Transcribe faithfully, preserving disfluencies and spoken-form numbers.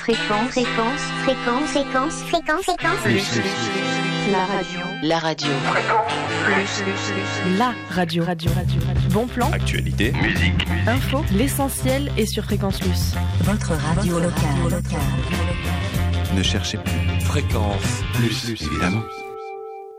Fréquence, fréquence, fréquence, fréquence, fréquence, fréquence. Plus, plus, plus. La radio. La radio. Fréquence. Plus, plus, plus. La radio, radio, radio, radio. Bon plan. Actualité. Musique. Info. L'essentiel est sur Fréquence Plus. Votre radio locale. Ne cherchez plus. Fréquence. Plus, évidemment.